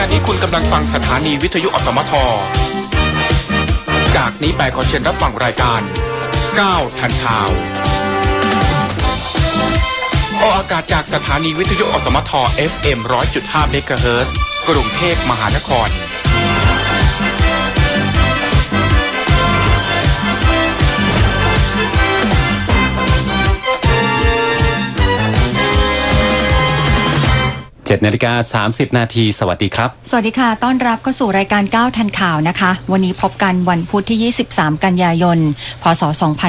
ณะนี้คุณกำลังฟังสถานีวิทยุอสมทจากนี้ไปขอเชิญรับฟังรายการ9ทันข่าวออกอากาศจากสถานีวิทยุอสมท FM 100.5 เมกะเฮิรตซ์กรุงเทพมหานคร 7:30 นาทีสวัสดีครับสวัสดีค่ะต้อนรับเข้าสู่รายการ9ทันข่าวนะคะวันนี้พบกันวันพุธที่23กันยายนพศ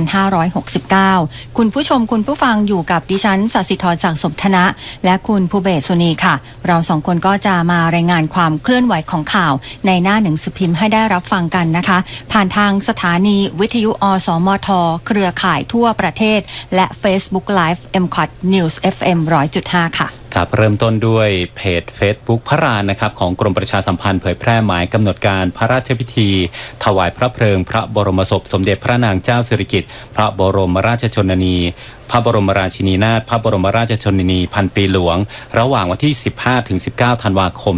2569คุณผู้ชมคุณผู้ฟังอยู่กับดิฉันศศิธรศักดิ์สมธนะและคุณภูเบศสุนีค่ะเราสองคนก็จะมารายงานความเคลื่อนไหวของข่าวในหน้าหนังสือพิมพ์ให้ได้รับฟังกันนะคะผ่านทางสถานีวิทยุอสมทเครือข่ายทั่วประเทศและ Facebook Live MCOT News FM 100.5 ค่ะครับเริ่มต้นด้วยเพจ Facebook พระรานนะครับของกรมประชาสัมพันธ์เผยแพร่หมายกำหนดการพระราชพิธีถวายพระเพลิงพระบรมศพสมเด็จพระนางเจ้าสิริกิติ์พระบรมราชชนนีพระบรมราชินีนาถพระบรมราชชนนีพันปีหลวงระหว่างวันที่ 15-19 ธันวาคม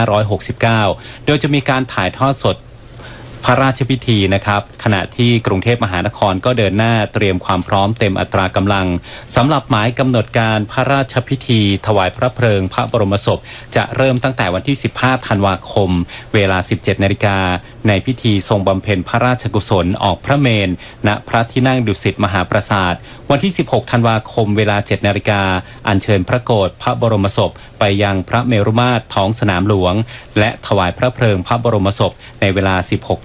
2569 โดยจะมีการถ่ายทอดสดพระราชพิธีนะครับขณะที่กรุงเทพมหานครก็เดินหน้าเตรียมความพร้อมเต็มอัตรากำลังสำหรับหมายกำหนดการพระราชพิธีถวายพระเพลิงพระบรมศพจะเริ่มตั้งแต่วันที่15ธันวาคมเวลา 17:00 น.ในพิธีทรงบำเพ็ญพระราชกุศลออกพระเมรุณพระที่นั่งดุสิตมหาปราสาทวันที่16ธันวาคมเวลา 7:00 น.อัญเชิญพระโกฐพระบรมศพไปยังพระเมรุมาตรท้องสนามหลวงและถวายพระเพลิงพระบรมศพในเวลา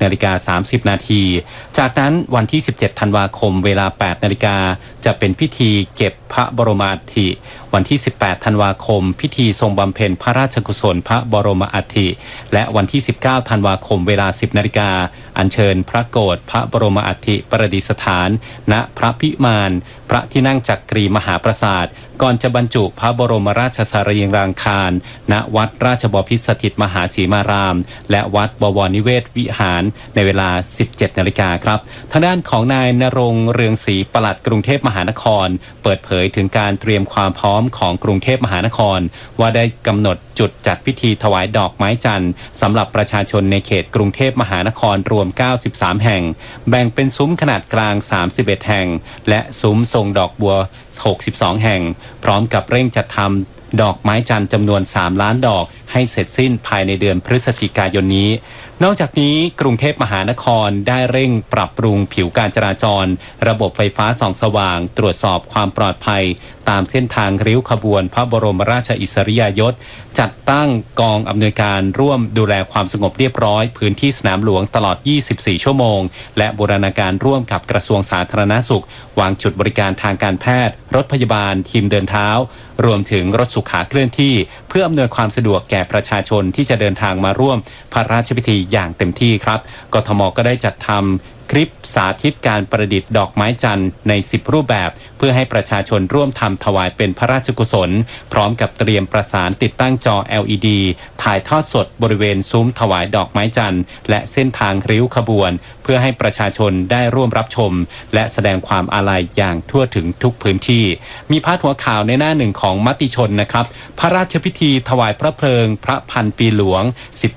16:30 นาทีจากนั้นวันที่17ธันวาคมเวลา 8:00 น.จะเป็นพิธีเก็บพระบรมอัฐิวันที่18ธันวาคมพิธีทรงบำเพ็ญพระราชกุศลพระบรมอัฐิและวันที่19ธันวาคมเวลา 10:00 น.อัญเชิญพระโกฐพระบรมอัฐิประดิษฐานณพระพิมานพระที่นั่งจักรีมหาปราสาทก่อนจะบรรจุพระบรมราชสรีรางคารณวัดราชบพิตรสถิตมหาสีมารามและวัดบวรนิเวศวิหารในเวลา 17:00 น.ครับทางด้านของนายณรงค์เรืองศรีปลัดกรุงเทพมหานครเปิดเผยถึงการเตรียมความพร้อมของกรุงเทพมหานครว่าได้กำหนดจุดจัดพิธีถวายดอกไม้จันทร์สำหรับประชาชนในเขตกรุงเทพมหานครรวม93แห่งแบ่งเป็นซุ้มขนาดกลาง31แห่งและซุ้มทรงดอกบัว62แห่งพร้อมกับเร่งจัดทำดอกไม้จันทร์จำนวน3ล้านดอกให้เสร็จสิ้นภายในเดือนพฤศจิกายนนี้นอกจากนี้กรุงเทพมหานครได้เร่งปรับปรุงผิวการจราจรระบบไฟฟ้าส่องสว่างตรวจสอบความปลอดภัยตามเส้นทางริ้วขบวนพระบรมราชอิสริยยศจัดตั้งกองอำนวยการร่วมดูแลความสงบเรียบร้อยพื้นที่สนามหลวงตลอด24ชั่วโมงและบูรณาการร่วมกับกระทรวงสาธารณสุขวางจุดบริการทางการแพทย์รถพยาบาลทีมเดินเท้ารวมถึงรถสุขาเคลื่อนที่เพื่ออำนวยความสะดวกแก่ประชาชนที่จะเดินทางมาร่วมพระราชพิธีอย่างเต็มที่ครับกทม.ก็ได้จัดทำคลิปสาธิตการประดิษฐ์ดอกไม้จันทร์ใน10รูปแบบเพื่อให้ประชาชนร่วมทำถวายเป็นพระราชกุศลพร้อมกับเตรียมประสานติดตั้งจอ LED ถ่ายทอดสดบริเวณซุ้มถวายดอกไม้จันทร์และเส้นทางริ้วขบวนเพื่อให้ประชาชนได้ร่วมรับชมและแสดงความอาลัยอย่างทั่วถึงทุกพื้นที่มีพาดหัวข่าวในหน้าหนึ่งของมติชนนะครับพระราชพิธีถวายพระเพลิงพระพันปีหลวง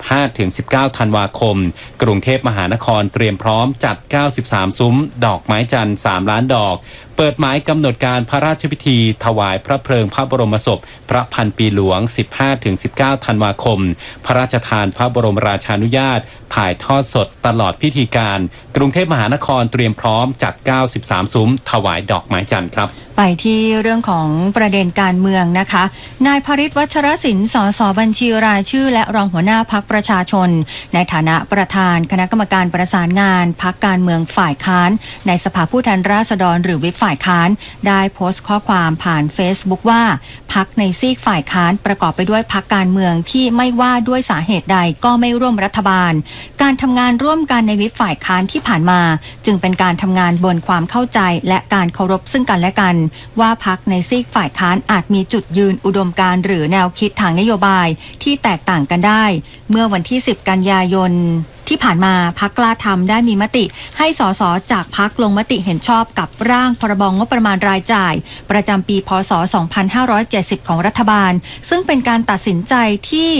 15-19 ธันวาคมกรุงเทพมหานครเตรียมพร้อมจัด93ซุ้มดอกไม้จันทร์3ล้านดอกเปิดหมายกำหนดการพระราชพิธีถวายพระเพลิงพระบรมศพพระพันปีหลวง 15-19 ธันวาคมพระราชทานพระบรมราชานุญาตถ่ายทอดสดตลอดพิธีการกรุงเทพมหานครเตรียมพร้อมจัด93ซุ้มถวายดอกไม้จันทร์ครับไปที่เรื่องของประเด็นการเมืองนะคะนายภริษฐ์ วัชรศิลป์สสบัญชีรายชื่อและรองหัวหน้าพรรคประชาชนในฐานะประธานคณะกรรมการประสานงานพรรคการเมืองฝ่ายค้านในสภาผู้แทนราษฎรหรือวิปฝ่ายค้านได้โพสต์ข้อความผ่าน Facebook ว่าพรรคในซีกฝ่ายค้านประกอบไปด้วยพรรคการเมืองที่ไม่ว่าด้วยสาเหตุใดก็ไม่ร่วมรัฐบาลการทำงานร่วมกันในวิปฝ่ายค้านที่ผ่านมาจึงเป็นการทำงานบนความเข้าใจและการเคารพซึ่งกันและกันว่าพรรคในซีกฝ่ายค้านอาจมีจุดยืนอุดมการณ์หรือแนวคิดทางนโยบายที่แตกต่างกันได้เมื่อวันที่10กันยายนที่ผ่านมาพรรคกล้าทำได้มีมติให้สสจากพรรคลงมติเห็นชอบกับร่างพรบงบประมาณรายจ่ายประจำปีพ.ศ. 2570ของรัฐบาลซึ่งเป็นการตัดสินใจที่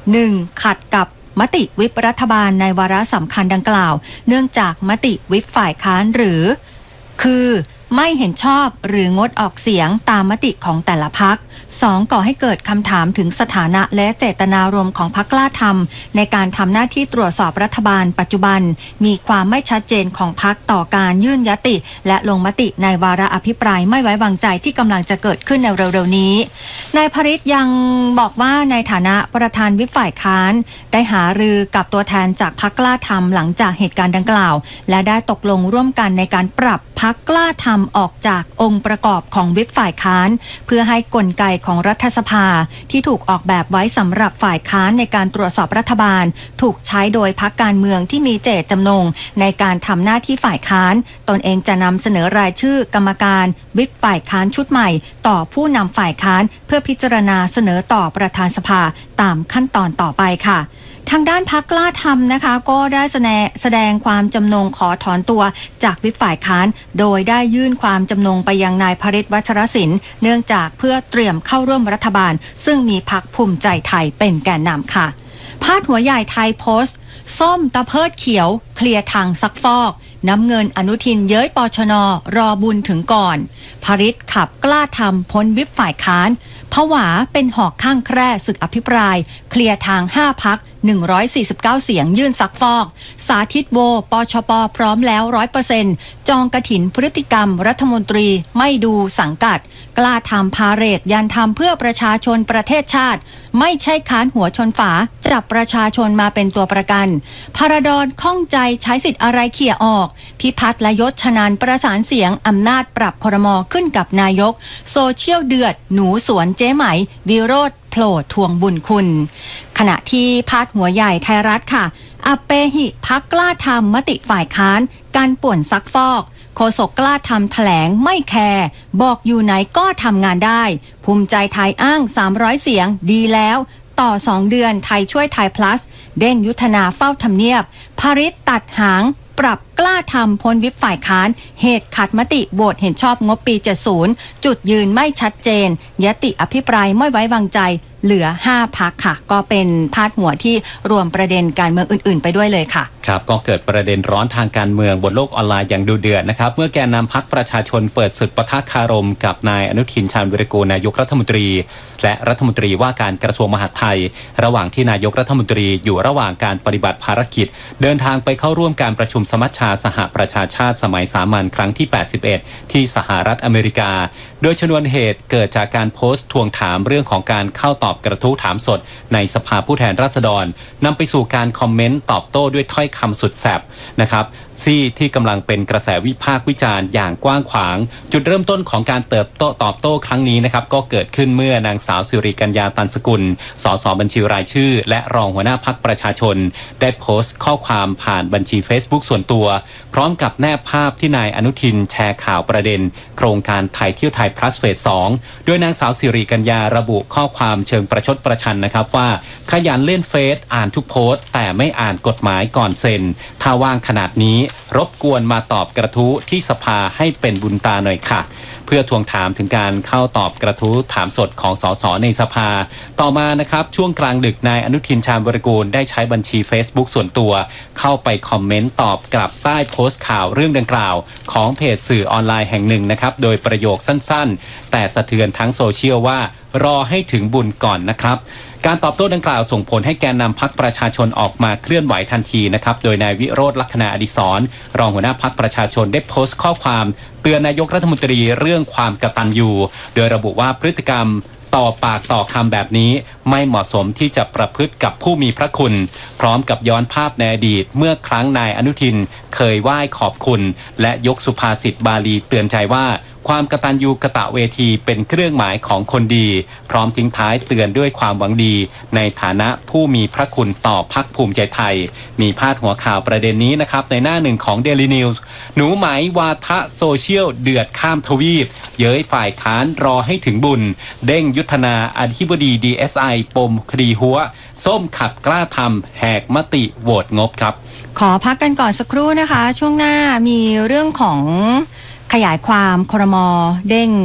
1. ขัดกับมติวิปรัฐบาลในวาระสำคัญดังกล่าวเนื่องจากมติวิปฝ่ายค้านหรือคือไม่เห็นชอบหรืองดออกเสียงตามมติของแต่ละพรรค 2. ก่อให้เกิดคำถามถึงสถานะและเจตนารมณ์ของพรรคกล้าทำในการทำหน้าที่ตรวจสอบรัฐบาลปัจจุบันมีความไม่ชัดเจนของพรรคต่อการยื่นยติและลงมติในวาระอภิปรายไม่ไว้วางใจที่กำลังจะเกิดขึ้นในเร็วๆนี้นายพฤทธิ์ยังบอกว่าในฐานะประธานวิปฝ่ายค้านได้หารือกับตัวแทนจากพรรคกล้าทำหลังจากเหตุการณ์ดังกล่าวและได้ตกลงร่วมกันในการปรับพรรคกล้าทำออกจากองค์ประกอบของวิปฝ่ายค้านเพื่อให้กลไกของรัฐสภาที่ถูกออกแบบไว้สำหรับฝ่ายค้านในการตรวจสอบรัฐบาลถูกใช้โดยพรรคการเมืองที่มีเจตจำนงในการทำหน้าที่ฝ่ายค้านตนเองจะนำเสนอรายชื่อกรรมการวิปฝ่ายค้านชุดใหม่ต่อผู้นำฝ่ายค้านเพื่อพิจารณาเสนอต่อประธานสภาตามขั้นตอนต่อไปค่ะทางด้านพรรคกล้าทำนะคะก็ได้แสดงความจำนงขอถอนตัวจากวิปฝ่ายค้านโดยได้ยื่นความจำนงไปยังนายพฤทธิ์วัชรศิลป์เนื่องจากเพื่อเตรียมเข้าร่วมรัฐบาลซึ่งมีพรรคภูมิใจไทยเป็นแกนนำค่ะพาดหัวใหญ่ไทยโพสต์ส้มตะเพิดเขียวเคลียร์ทางซักฟอกน้ำเงินอนุทินเย้ยปชน.รอบุญถึงก่อนพฤทธิ์ขับกล้าทำพ้นวิปฝ่ายค้านผวาเป็นหอกข้างแคร่ศึกอภิปรายเคลียร์ทาง5พรรค149เสียงยื่นซักฟอกสาธิตโวปชปพร้อมแล้ว 100% จองกฐินพฤติกรรมรัฐมนตรีไม่ดูสังกัดกล้าทำพาเหรดยันทำเพื่อประชาชนประเทศชาติไม่ใช่ค้านหัวชนฝาจับประชาชนมาเป็นตัวประกันพาราดอนข้องใจใช้สิทธิ์อะไรเขี่ยออกพิพัฒน์และยศชนันประสานเสียงอำนาจปรับครม.ขึ้นกับนายกโซเชียลเดือดหนูสวนเจ๊ไหมวิโรจน์โผล่ทวงบุญคุณขณะที่พาดหัวใหญ่ไทยรัฐค่ะอัปเปหิพรรคกล้าทำมติฝ่ายค้านการป่วนซักฟอกโฆษกกล้าทำแถลงไม่แคร์บอกอยู่ไหนก็ทำงานได้ภูมิใจไทยอ้าง300เสียงดีแล้วต่อ2เดือนไทยช่วยไทย plus เด้งยุทธนาเฝ้าทำเนียบพฤทธิ์ตัดหางปรับกล้าทำพ้นวิปฝ่ายค้านเหตุขัดมติโหวตเห็นชอบงบปี70จุดยืนไม่ชัดเจนยติอภิปรายไม่ไว้วางใจเหลือ5พรรคค่ะก็เป็นพาดหัวที่รวมประเด็นการเมืองอื่นๆไปด้วยเลยค่ะครับก็เกิดประเด็นร้อนทางการเมืองบนโลกออนไลน์อย่างดุเดือดนะครับเมื่อแกนนำพรรคประชาชนเปิดศึกปะทะคารมกับนายอนุทินชาญวิรากูลนายกรัฐมนตรีและรัฐมนตรีว่าการกระทรวงมหาดไทยระหว่างที่นายกรัฐมนตรีอยู่ระหว่างการปฏิบัติภารกิจเดินทางไปเข้าร่วมการประชุมสมัชชาสหประชาชาติสมัยสามัญครั้งที่81ที่สหรัฐอเมริกาโดยชนวนเหตุเกิดจากการโพสต์ทวงถามเรื่องของการเข้าตอบกระทู้ถามสดในสภาผู้แทนราษฎรนำไปสู่การคอมเมนต์ตอบโต้ด้วยถ้อยคำสุดแสบนะครับที่กำลังเป็นกระแสวิพากษ์วิจารณ์อย่างกว้างขวางจุดเริ่มต้นของการตอบโต้ครั้งนี้นะครับก็เกิดขึ้นเมื่อนางสาวสิริกัญญาตันสกุลสสบัญชีรายชื่อและรองหัวหน้าพรรคประชาชนได้โพสต์ข้อความผ่านบัญชี Facebook ส่วนตัวพร้อมกับแนบภาพที่นายอนุทินแชร์ข่าวประเด็นโครงการไทยเที่ยวไทย plus เฟส 2โดยนางสาวสิริกัญญาระบุข้อความเชิงประชดประชันนะครับว่าขยันเล่นเฟซอ่านทุกโพสต์แต่ไม่อ่านกฎหมายก่อนเซ็นถ้าว่างขนาดนี้รบกวนมาตอบกระทู้ที่สภาให้เป็นบุญตาหน่อยค่ะเพื่อทวงถามถึงการเข้าตอบกระทู้ถามสดของสสในสภาต่อมานะครับช่วงกลางดึกนายอนุทินชาญวิรากูลได้ใช้บัญชี Facebook ส่วนตัวเข้าไปคอมเมนต์ตอบกลับใต้โพสต์ข่าวเรื่องดังกล่าวของเพจสื่อออนไลน์แห่งหนึ่งนะครับโดยประโยคสั้นๆแต่สะเทือนทั้งโซเชียลว่ารอให้ถึงบุญก่อนนะครับการตอบโต้ดังกล่าวส่งผลให้แกนนำพรรคประชาชนออกมาเคลื่อนไหวทันทีนะครับโดยนายวิโรจน์ ลักษณะอดิศรรองหัวหน้าพรรคประชาชนได้โพสต์ข้อความเตือนนายกรัฐมนตรีเรื่องความกตัญญูโดยระบุว่าพฤติกรรมต่อปากต่อคำแบบนี้ไม่เหมาะสมที่จะประพฤติกับผู้มีพระคุณพร้อมกับย้อนภาพในอดีตเมื่อครั้งนายอนุทินเคยไหว้ขอบคุณและยกสุภาษิตบาลีเตือนใจว่าความกตัญญูกตเวทีเป็นเครื่องหมายของคนดีพร้อมทิ้งท้ายเตือนด้วยความหวังดีในฐานะผู้มีพระคุณต่อพรรคภูมิใจไทยมีพาดหัวข่าวประเด็นนี้นะครับในหน้าหนึ่งของ Daily News หนูไหมวาทะโซเชียลเดือดข้ามทวีปเย้ยฝ่ายค้านรอให้ถึงบุญเด้งยุทธนาอธิบดี DSI ปมคดีหัวส้มขับกล้าทำแหกมติโหวตงบครับขอพักกันก่อนสักครู่นะคะช่วงหน้ามีเรื่องของขยายความครม.เด้ง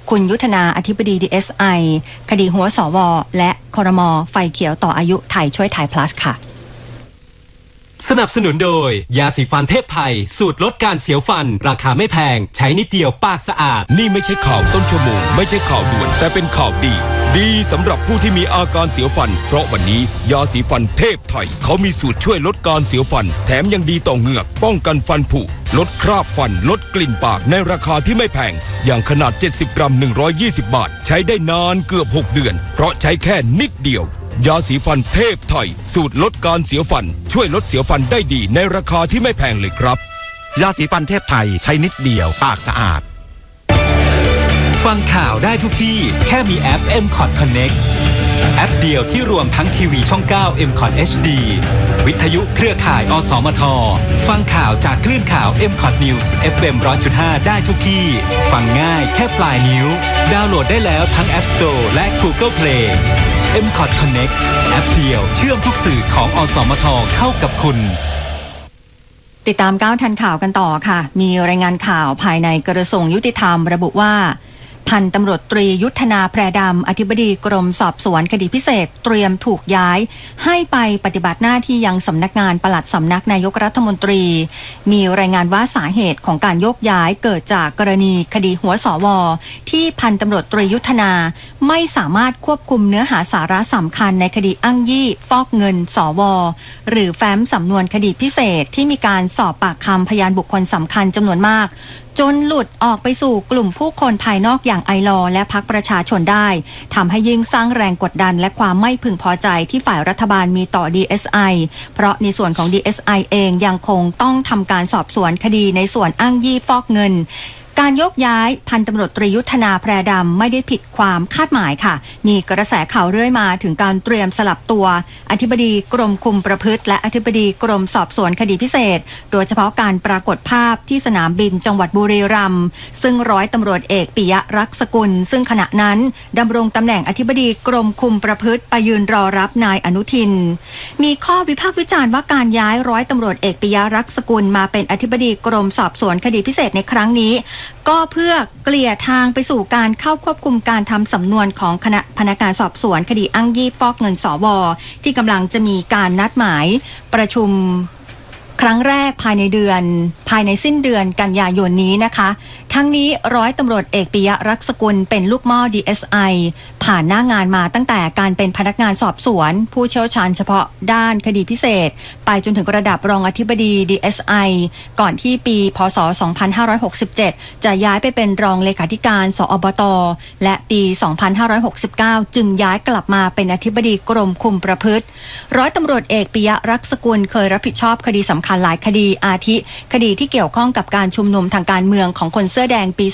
คุณยุทธนาอธิบดี DSI คดีหัวสวและครม.ไฟเขียวต่ออายุไทยช่วยไทย plus ค่ะสนับสนุนโดยยาสีฟันเทพไทยสูตรลดการเสียวฟันราคาไม่แพงใช้นิดเดียวปากสะอาดนี่ไม่ใช่ข่าวต้นชั่วโมงไม่ใช่ข่าวด่วนแต่เป็นข่าวดีสำหรับผู้ที่มีอาการเสียวฟันเพราะวันนี้ยาสีฟันเทพไทยเขามีสูตรช่วยลดการเสียวฟันแถมยังดีต่อเหงือกป้องกันฟันผุลดคราบฟันลดกลิ่นปากในราคาที่ไม่แพงอย่างขนาด70 กรัม120 บาทใช้ได้นานเกือบ6 เดือนเพราะใช้แค่นิดเดียวยาสีฟันเทพไทยสูตรลดการเสียวฟันช่วยลดเสียวฟันได้ดีในราคาที่ไม่แพงเลยครับยาสีฟันเทพไทยใช้นิดเดียวปากสะอาดฟังข่าวได้ทุกที่แค่มีแอป MCOT Connect แอปเดียวที่รวมทั้งทีวีช่อง 9 MCOT HD วิทยุเครือข่ายอสมทฟังข่าวจากคลื่นข่าว MCOT News FM 100.5 ได้ทุกที่ฟังง่ายแค่ปลายนิ้วดาวน์โหลดได้แล้วทั้ง App Store และ Google Play MCOT Connect แอปเดียวเชื่อมทุกสื่อของอสมทเข้ากับคุณติดตาม9ทันข่าวกันต่อค่ะมีรายงานข่าวภายในกระทรวงยุติธรรมระบุว่าพันตำรวจตรียุทธนาแพรดำอธิบดีกรมสอบสวนคดีพิเศษเตรียมถูกย้ายให้ไปปฏิบัติหน้าที่ยังสำนักงานปลัดสำนักนายกรัฐมนตรีมีรายงานว่าสาเหตุของการโยกย้ายเกิดจากกรณีคดีหัวสวที่พันตำรวจตรียุทธนาไม่สามารถควบคุมเนื้อหาสาระสำคัญในคดีอ้างยี่ฟอกเงินสวหรือแฟ้มสำนวนคดีพิเศษที่มีการสอบปากคำพยานบุคคลสำคัญจำนวนมากจนหลุดออกไปสู่กลุ่มผู้คนภายนอกอย่างไอลอและพรรคประชาชนได้ทำให้ยิ่งสร้างแรงกดดันและความไม่พึงพอใจที่ฝ่ายรัฐบาลมีต่อ DSI เพราะในส่วนของ DSI เองยังคงต้องทำการสอบสวนคดีในส่วนอ้างยี่ฟอกเงินการยกย้ายพันตำรวจตรียุทธนาแพรดำไม่ได้ผิดความคาดหมายค่ะมีกระแสข่าวเรื่อยมาถึงการเตรียมสลับตัวอธิบดีกรมคุมประพฤติและอธิบดีกรมสอบสวนคดีพิเศษโดยเฉพาะการปรากฏภาพที่สนามบินจังหวัดบุรีรัมย์ซึ่งร้อยตำรวจเอกปิยะรักษกุลซึ่งขณะนั้นดำรงตำแหน่งอธิบดีกรมคุมประพฤติไปยืนรอรับนายอนุทินมีข้อวิพากษ์วิจารณ์ว่าการย้ายร้อยตำรวจเอกปิยะรักษกุลมาเป็นอธิบดีกรมสอบสวนคดีพิเศษในครั้งนี้ก็เพื่อเกลี่ยทางไปสู่การเข้าควบคุมการทำสำนวนของคณะพนักงานสอบสวนคดีอ้างยี่ฟอกเงินสวที่กำลังจะมีการนัดหมายประชุมครั้งแรกภายในสิ้นเดือนกันยายนนี้นะคะทั้งนี้ร้อยตำรวจเอกปิยะรักษกุลเป็นลูกหม้อ DSI ผ่านหน้างานมาตั้งแต่การเป็นพนักงานสอบสวนผู้เชี่ยวชาญเฉพาะด้านคดีพิเศษไปจนถึงระดับรองอธิบดี DSI ก่อนที่ปีพ.ศ. 2567จะย้ายไปเป็นรองเลขาธิการสอบต.และปี 2569จึงย้ายกลับมาเป็นอธิบดีกรมคุมประพฤติร้อยตำรวจเอกปิยะรักษกุลเคยรับผิดชอบคดีสำคัญหลายคดีอาทิคดีที่เกี่ยวข้องกับการชุมนุมทางการเมืองของคนเสื้อแดงปี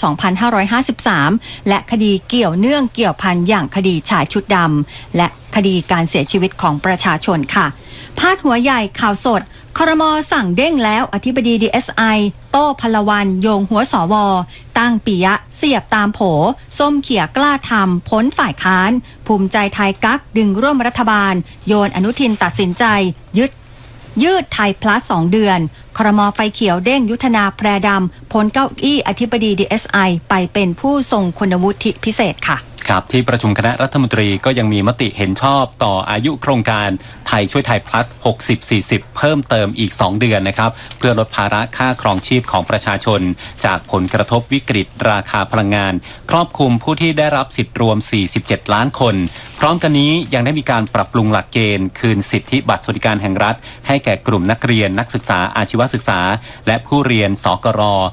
2553 และคดีเกี่ยวเนื่องเกี่ยวพันอย่างคดีชายชุดดำและคดีการเสียชีวิตของประชาชนค่ะพาดหัวใหญ่ข่าวสดครม.สั่งเด้งแล้วอธิบดี DSI โต้พลวันโยงหัวสวตั้งปิยะเสียบตามโผส้มเขี่ยกล้าทำพ้นฝ่ายค้านภูมิใจไทยกักดึงร่วมรัฐบาลโยนอนุทินตัดสินใจยืดไทยพลัส2 เดือนครม.ไฟเขียวเด้งยุทธนาแพรดำพ้นเก้าอี้อธิบดี DSI ไปเป็นผู้ทรงคุณวุฒิพิเศษค่ะครับที่ประชุมคณะรัฐมนตรีก็ยังมีมติเห็นชอบต่ออายุโครงการไทยช่วยไทย plus 60-40 เพิ่มเติมอีก2 เดือนนะครับเพื่อลดภาระค่าครองชีพของประชาชนจากผลกระทบวิกฤตราคาพลังงานครอบคลุมผู้ที่ได้รับสิทธิ์รวม47 ล้านคนพร้อมกันนี้ยังได้มีการปรับปรุงหลักเกณฑ์คืนสิทธิบัตรสวัสดิการแห่งรัฐให้แก่กลุ่มนักเรียนนักศึกษาอาชีวศึกษาและผู้เรียนสกร